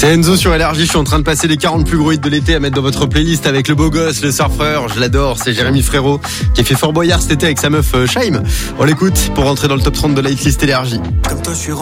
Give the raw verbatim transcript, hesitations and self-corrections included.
C'est Enzo sur Énergie, je suis en train de passer les quarante plus gros hits de l'été à mettre dans votre playlist avec le beau gosse, le surfeur, je l'adore, c'est Jérémy Frérot qui a fait Fort Boyard cet été avec sa meuf Shaim. On l'écoute pour rentrer dans le top trente de la hitlist Énergie. Comme toi, je suis